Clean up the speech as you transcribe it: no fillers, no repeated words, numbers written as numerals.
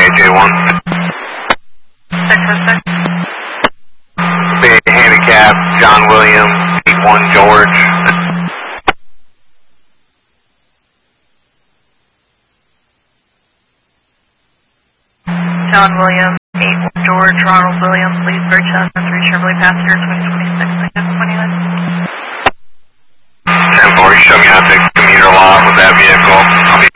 KJ1. 606. Big handicap, John William, 81 George. John William, 81 George, Ronald Williams, Leesburg, Chestnut 3 Chevrolet Passenger, 2026, I guess 29. 10-4, you show me how to take commuter lot with that vehicle. I'll be